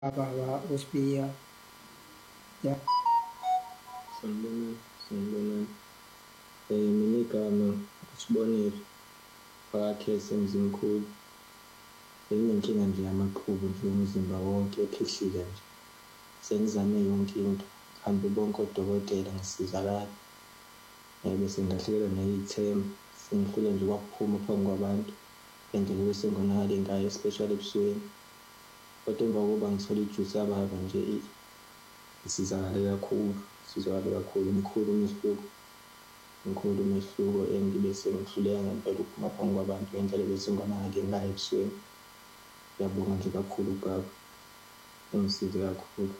Baba uSibiya ya Sanibonani, sanibonani. Mina igama uSibonile Phakakhese Mzimkhulu. Benginenkinga nje yamaqhubu nje umzimba wonke ekhehlile nje. Sengizame yonke into, hambe bonke odokotela ngisizakala. Bese ngilahlekelwa nayithemba, sengihlule nje kwakuphuma phambi kwabantu ngendlela ebesengonakale ngayo, especially ebusweni. Kodwa emva kokuba ngithola ijuice yababa nje ngisizakale kakhulu, mkhulu umehluko and bese ngihluleka ngempela ukuphuma phambi kwabantu ngendlela ebesengonakale ngayo ebusweni. Ngiyabonga nje kakhulu baba, ungisize kakhulu.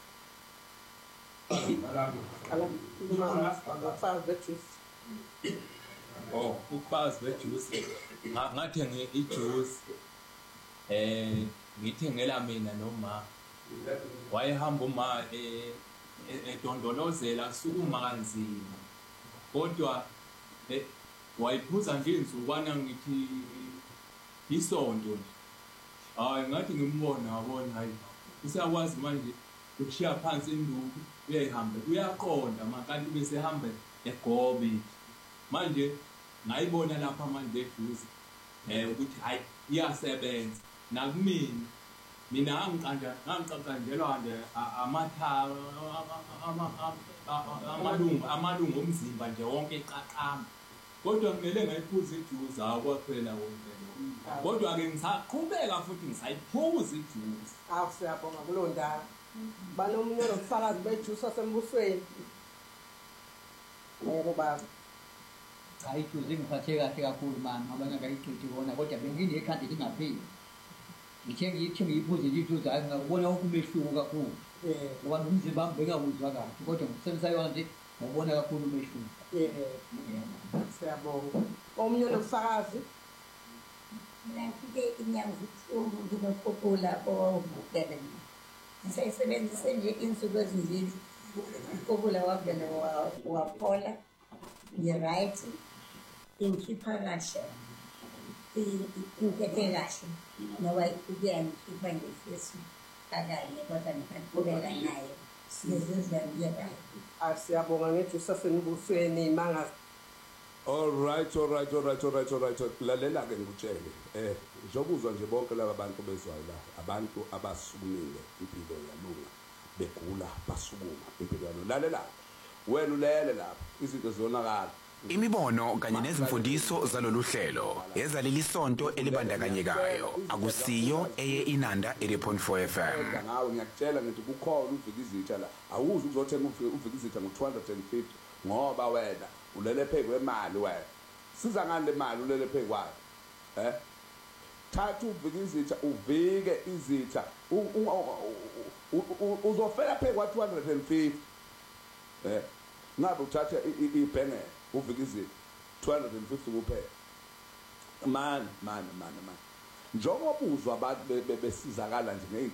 Ubufazi bejuice ngathenge ijuice ngithengela mina noma wayehamba uma edondolozela sukuma kanzima kodwa wayiphuza nje insukwana ngithi isonto nje. Hayi ngathi ngimbona ngabona hayi usiyakwazi manje ukushiya phansi induku uyayihamba uyaqonda makanti bese hamba egobe manje ngayibona lapha manje eduze ukuthi hayi iyasebenza nakumina ngangiqanjelwa nje amalungu omzimba nje wonke eqaqamba kodwa kumele ngayiphuza ijuice akwaphela wonke kodwa ke ngisaqhubeka futhi ngisayiphuza ijuice. Siyabonga kulo ndawo banomunye nobufakazi bejuice wasembusweni. Yebo baba. Cha, ijuice ingiphathe kahle kakhulu mani ngoba ngingakayichithi kona kodwa benginekhanda lingapheli. Ngithe ngiyiphuze ijuice hayi ngakubona umehluko kakhulu. Ngoba nomzimba wami bengawuzwa kahle kodwa ngisebenzisa yona nje ngabona kakhulu umehluko. Siyabonga. Omunye nobufakazi Nafike inyanga ubuhlungu nginokukhula owawuvukele mina. Ngisayisebenzise nje insuku ezimbili. Ukukhula wavele waphola. Ngi-right. Ingikhipha kahle. Ingiphethe kahle. Ngoba kuyangikhipha ngefesu kakanye kodwa ngiphathuleka nayo. Ngizizwa ngi-right. Siyabonga ngejuice wasembusweni imanga. All right. Lalela-ke ngikutshele. Njengokuzwa nje bonke laba bantu bezwayo la, abantu abasukumile impilo yalunga, begula basukuma impilo yalunga. Lalela. Wena ulele lapha, izinto zionakala. Imibono kanye nezimfundiso zalolu hlelo ezaleli sonto elibandakanyekayo akusiyo eye Inanda 80.4 FM. Ngawe ngiyakutshela ngithi kukhona uVikizitha la. Awuzi ukuzothenga uVikizitha ngo250 ngoba wena ulele phezu kwemali wena. Siza ngani le mali ulele phezu kwayo? Thatha uVikizitha uvike izitha. Uzofela phezu kwa250. Ngabe uthatha ibhengela uVikizitha 250 kuphela. Man. Njengoba uzwa abantu besizakala nje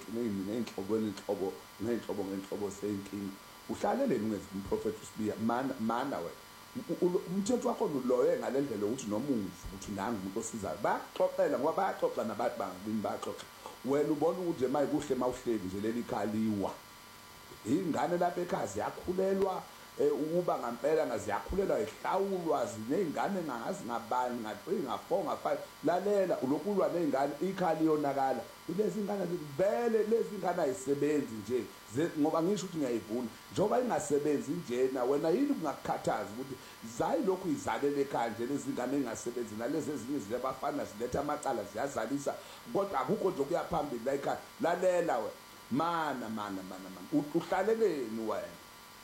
ngeenhlobo senkingi. Uhlaleleni ngezimprofeti uSibiya mana wena. Umthetho wakho uloye ngalendlela ukuthi noma uthi nangu umuntu osizayo baxoxela ngoba baxoxa nabantu bangibini baxoxa. Wena ubona ukuthi maye kuhle mawuhleli nje leli khaliwa. Ingane lapha ekhaya ziyakhulelwa ukuba ngempela ngaziyakhulelwa ihlawulwa zinezingane ngazi ngabani nga3 nga4 nga5 lalela ulokulwa nezingane ikhali yonakala lezi ngane vele lezi ngane ayisebenzi nje ngoba ngisho ukuthi ngiyayivuna njoba ingasebenzi njena wena yini kungakukhathaza ukuthi zayi lokhu izalele ekhaya nje lezi ngane engasebenzi nalezi ezinye zilebafana ziletha amacala ziyazalisa kodwa akukho nje kuyaphambili la ekhaya lalela wena mana uhlaleleni wena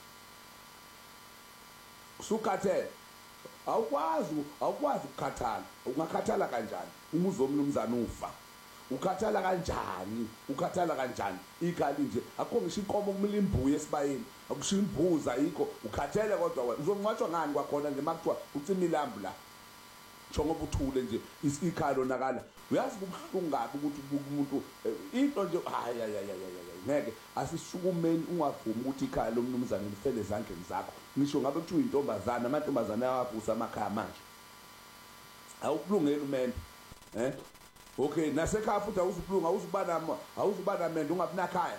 usukhathele awukwazi ukukhathala. Ungakhathala kanjani uma uzomnumzana ufa? Ukhathala kanjani ikhali nje akho ngisho inkomo kumele imbuye esibayeni akusho imbuza yikho ukhathele kodwa wena uzongcwatshwa ngani kwakhona nje makuthiwa ucima ilambu la ngisho ngoba uthule nje ikhalo nakala uyazi kubuhlungu ngabi ukuthi umuntu into nje hayi ngeke asisukumeni ungavumi ukuthi ikhaya lomnumzane lifele ezandleni zakho. Ngisho ngabe kuthiwa intombazana amantombazane ayawavusa amakhaya manje awukulungeli umene okay nasekhaya futhi awuzukulunga awuzuba namende ungabi nakhaya